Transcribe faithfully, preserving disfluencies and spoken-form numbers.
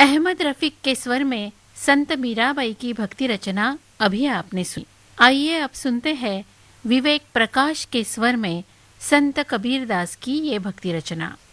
अहमद रफीक के स्वर में संत मीराबाई की भक्ति रचना अभी आपने सुनी। आइए अब सुनते हैं विवेक प्रकाश के स्वर में संत कबीरदास की ये भक्ति रचना।